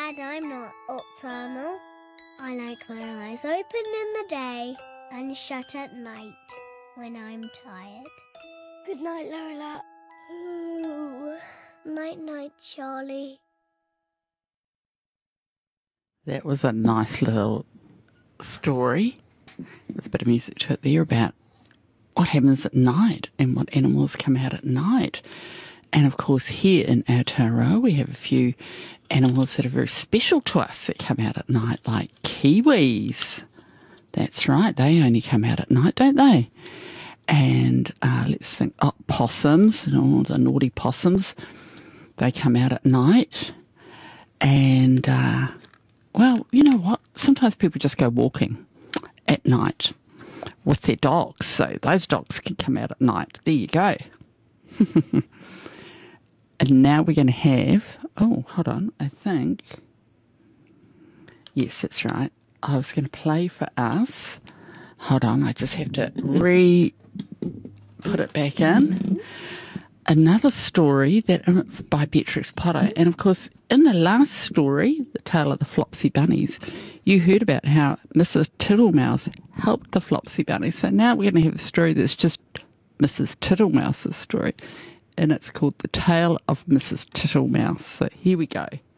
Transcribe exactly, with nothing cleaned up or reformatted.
Dad, I'm not nocturnal. I like my eyes open in the day and shut at night when I'm tired. Good night, Lola. Ooh. Night, night, Charlie. That was a nice little story with a bit of music to it there about what happens at night and what animals come out at night. And of course, here in Aotearoa, we have a few animals that are very special to us that come out at night, like kiwis. That's right, they only come out at night, don't they? And uh, let's think, oh, possums, oh, the naughty possums, they come out at night. And, uh, well, you know what? Sometimes people just go walking at night with their dogs, so those dogs can come out at night. There you go. And now we're going to have, oh, hold on, I think, yes, that's right. I was going to play for us. Hold on, I just have to re put it back in. Another story that um, by Beatrix Potter. And of course, in the last story, The Tale of the Flopsy Bunnies, you heard about how Missus Tittlemouse helped the Flopsy Bunnies. So now we're going to have a story that's just Missus Tittlemouse's story. And it's called The Tale of Missus Tittlemouse. So here we go.